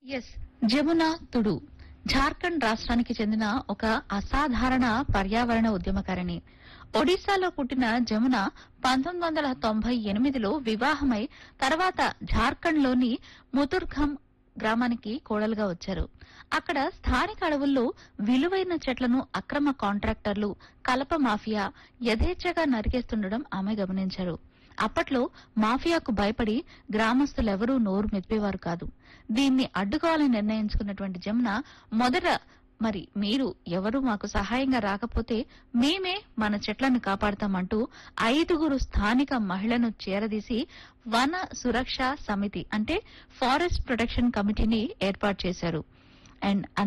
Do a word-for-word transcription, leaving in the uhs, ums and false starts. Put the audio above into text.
Yes Jamuna తుడు జార్ఖండ్ రాష్ట్రానికి చెందిన ఒక అసాధారణ పర్యావరణ ఉద్యమకారిణి. ఒడిశాలో పుట్టిన జమున పంతొమ్మిది వందల తొంభై ఎనిమిదిలో వివాహమై తర్వాత జార్ఖండ్లోని ముతుర్ఖం గ్రామానికి కోడలుగా వచ్చారు. అక్కడ స్థానిక అడవుల్లో విలువైన చెట్లను అక్రమ కాంట్రాక్టర్లు, కలప మాఫియా యథేచ్ఛగా నరికేస్తుండడం ఆమె గమనించారు. అప్పట్లో మాఫియాకు భయపడి గ్రామస్తులెవరూ నోరు మెదిపేవారు కాదు. దీన్ని అడ్డుకోవాలని నిర్ణయించుకున్నటువంటి జమున మొదట మరి మీరు ఎవరు మాకు సహాయంగా రాకపోతే మేమే మన చెట్లను కాపాడతామంటూ ఐదుగురు స్థానిక మహిళను చేరదీసి వన సురక్ష సమితి అంటే ఫారెస్ట్ ప్రొటెక్షన్ కమిటీని ఏర్పాటు చేశారు. అండ్